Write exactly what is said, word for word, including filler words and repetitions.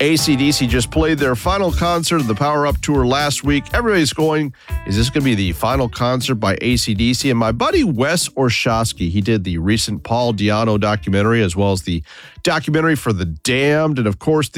A C D C just played their final concert of the Power Up Tour last week. Everybody's going, is this going to be the final concert by A C D C? And my buddy Wes Orshowski, he did the recent Paul Di'Anno documentary as well as the documentary for The Damned. And of course, the